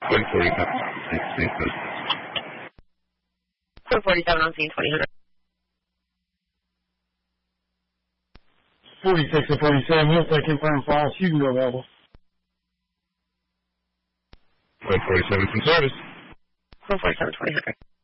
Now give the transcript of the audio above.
47 on scene, 2000. 46 to 47, looks like confirmed false. You can go available. 147 from service. 147, 2000.